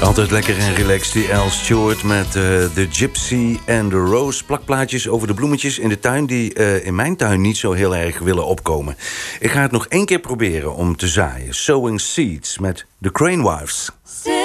Altijd lekker en relaxed, die Al Stewart met The Gypsy and the Rose. Plakplaatjes over de bloemetjes in de tuin die in mijn tuin niet zo heel erg willen opkomen. Ik ga het nog 1 keer proberen om te zaaien. Sowing Seeds met The Crane Wives.